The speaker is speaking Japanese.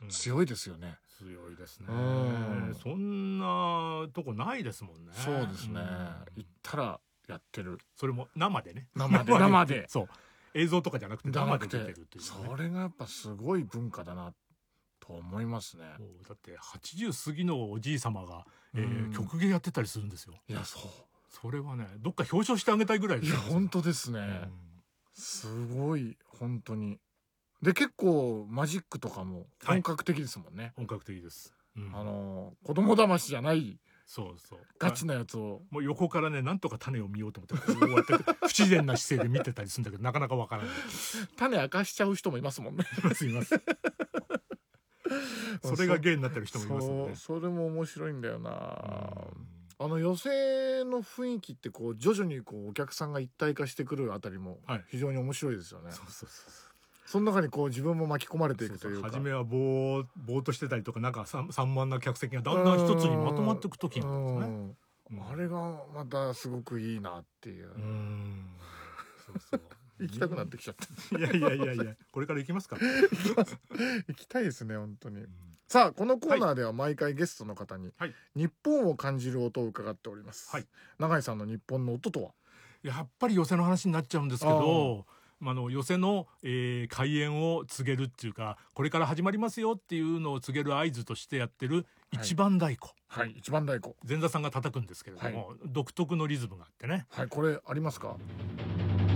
強いですよね。 強いですね。そんなとこないですもんね。 そうですね。行ったらやってる。 それも生でね。 生で。 そう。映像とかじゃなくて生で出てるっていう、 それがやっぱすごい文化だなと思いますね。 だって80過ぎのおじい様が、曲芸やってたりするんですよ。 いや、そう。 それはね、どっか表彰してあげたいぐらいですよ。 いや、本当ですね。すごい、本当に。で、結構マジックとかも本格的ですもんね。 本格的です。 子供騙しじゃない。 そうそう。 ガチなやつを。 もう横からね、なんとか種を見ようと思って、こうやって不自然な姿勢で見てたりするんだけど、なかなかわからない。 種明かしちゃう人もいますもんね。 います。それが芸になってる人もいますもんね。 それも面白いんだよな。寄席の雰囲気ってこう徐々にこうお客さんが一体化してくるあたりも非常に面白いですよね。その中にこう自分も巻き込まれていくというか。 初めはぼーっとしてたりとか、なんか散漫な客席がだんだん一つにまとまっていく時なんですね。 あれがまたすごくいいなっていう。 そうそう。 行きたくなってきちゃった。 いや、これから行きますか。 行きたいですね、本当に。さあ、このコーナーでは毎回ゲストの方に日本を感じる音を伺っております。永井さんの日本の音とは？ やっぱり寄席の話になっちゃうんですけど、寄席の、開演を告げるっていうか、これから始まりますよっていうのを告げる合図としてやってる一番太鼓。 はい、一番太鼓。 前座さんが叩くんですけれども、独特のリズムがあってね。 はい、これありますか？